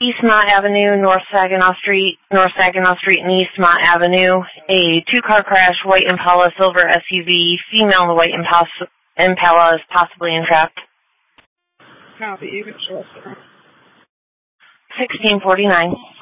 East Mott Avenue, North Saginaw Street and East Mott Avenue. A two-car crash, white Impala, silver SUV, female in the white Impala is possibly entrapped. Copy, even shorter. 1649.